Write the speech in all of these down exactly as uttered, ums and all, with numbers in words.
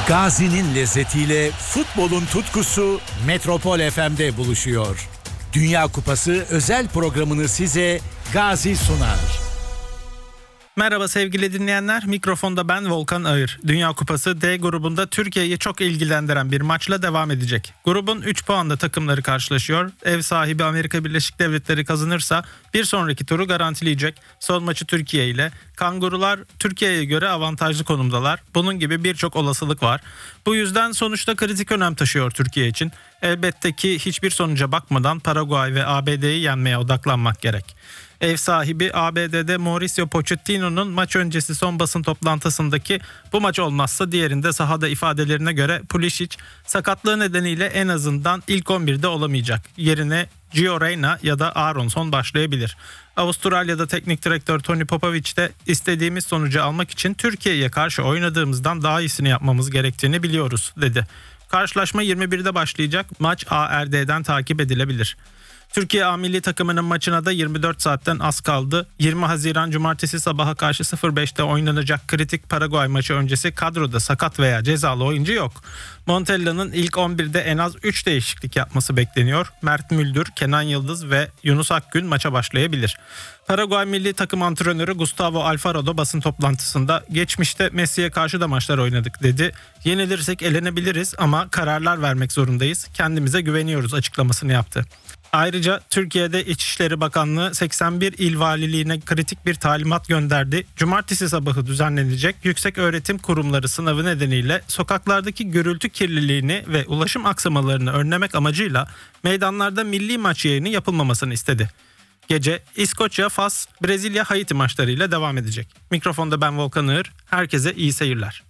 Gazi'nin lezzetiyle futbolun tutkusu Metropol F M'de buluşuyor. Dünya Kupası özel programını size Gazi sunar. Merhaba sevgili dinleyenler, mikrofonda ben Volkan Ağır. Dünya Kupası D grubunda Türkiye'yi çok ilgilendiren bir maçla devam edecek. Grubun üç puanla takımları karşılaşıyor. Ev sahibi Amerika Birleşik Devletleri kazanırsa bir sonraki turu garantileyecek. Son maçı Türkiye ile. Kangurular Türkiye'ye göre avantajlı konumdalar. Bunun gibi birçok olasılık var. Bu yüzden sonuçta kritik önem taşıyor Türkiye için. Elbette ki hiçbir sonuca bakmadan Paraguay ve A B D'yi yenmeye odaklanmak gerek. Ev sahibi A B D'de Mauricio Pochettino'nun maç öncesi son basın toplantısındaki bu maç olmazsa diğerinde sahada ifadelerine göre Pulisic sakatlığı nedeniyle en azından ilk on birde olamayacak. Yerine Gio Reyna ya da Aronson başlayabilir. Avustralya'da teknik direktör Tony Popovic de istediğimiz sonucu almak için Türkiye'ye karşı oynadığımızdan daha iyisini yapmamız gerektiğini biliyoruz dedi. Karşılaşma yirmi birde başlayacak. Maç A R D'den takip edilebilir. Türkiye A milli takımının maçına da yirmi dört saatten az kaldı. yirmi Haziran Cumartesi sabaha karşı sıfır beşte oynanacak kritik Paraguay maçı öncesi kadroda sakat veya cezalı oyuncu yok. Montella'nın ilk on birde en az üç değişiklik yapması bekleniyor. Mert Müldür, Kenan Yıldız ve Yunus Akgün maça başlayabilir. Paraguay milli takım antrenörü Gustavo Alfaro da basın toplantısında geçmişte Messi'ye karşı da maçlar oynadık dedi. Yenilirsek elenebiliriz ama kararlar vermek zorundayız. Kendimize güveniyoruz açıklamasını yaptı. Ayrıca Türkiye'de İçişleri Bakanlığı seksen bir il valiliğine kritik bir talimat gönderdi. Cumartesi sabahı düzenlenecek Yükseköğretim Kurumları sınavı nedeniyle sokaklardaki gürültü kirliliğini ve ulaşım aksamalarını önlemek amacıyla meydanlarda milli maç yayını yapılmamasını istedi. Gece İskoçya, Fas, Brezilya, Haiti maçlarıyla devam edecek. Mikrofonda ben Volkan Ağır. Herkese iyi seyirler.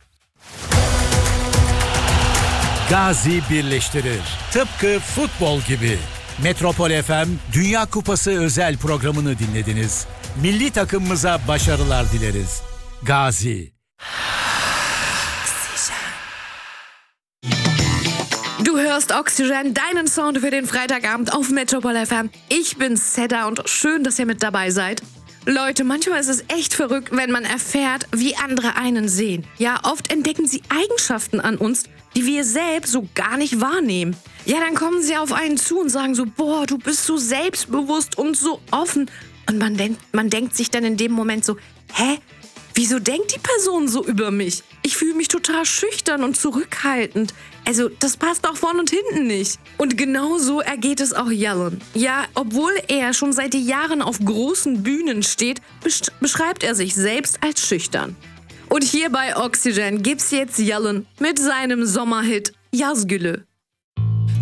Gazi birleştirir. Tıpkı futbol gibi. Metropol F M Dünya Kupası özel programını dinlediniz. Milli takımımıza başarılar dileriz. Gazi. Du hörst Oxygen, deinen Sound für den Freitagabend auf Metropol F M. Ich bin Seda und schön, dass ihr mit dabei seid. Leute, manchmal ist es echt verrückt, wenn man erfährt, wie andere einen sehen. Ja, oft entdecken sie Eigenschaften an uns, die wir selbst so gar nicht wahrnehmen. Ja, dann kommen sie auf einen zu und sagen so, boah, du bist so selbstbewusst und so offen. Und man denkt, man denkt sich dann in dem Moment so, hä? Wieso denkt die Person so über mich? Ich fühle mich total schüchtern und zurückhaltend. Also, das passt auch vorn und hinten nicht. Und genau so ergeht es auch Yalın. Ja, obwohl er schon seit Jahren auf großen Bühnen steht, besch- beschreibt er sich selbst als schüchtern. Und hier bei Oxygen gibt's jetzt Yalın mit seinem Sommerhit Yaz Gülü.